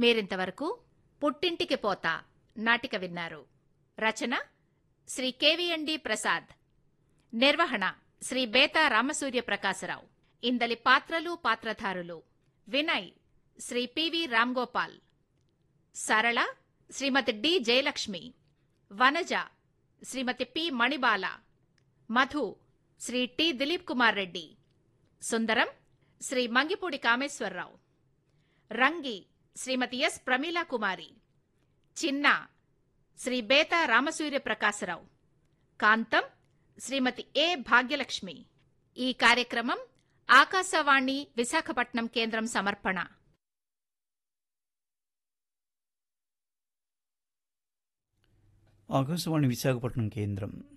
మీరింతవరకు పుట్టింటికి పోతా నాటిక విన్నారు. రచన శ్రీ కెవిఎండి ప్రసాద్. నిర్వహణ శ్రీ బేతా రామసూర్య ప్రకాశరావు. ఇందలి పాత్రలు పాత్రధారులు: వినయ్ శ్రీ పివి రామ్గోపాల్, సరళ శ్రీమతి డి జయలక్ష్మి, వనజ శ్రీమతి పి మణిబాల, మధు శ్రీ టి దిలీప్ కుమార్ రెడ్డి, సుందరం శ్రీ మంగిపూడి కామేశ్వరరావు, రంగి శ్రీమతి ఎస్ ప్రమీలా కుమారి, చిన్న శ్రీ బేతా రామసూర్య ప్రకాశరావు, కాంతం శ్రీమతి ఏ భాగ్యలక్ష్మి. ఈ కార్యక్రమం ఆకాశవాణి విశాఖపట్నం కేంద్రం సమర్పణ. ఆకాశవాణి విశాఖపట్నం కేంద్రం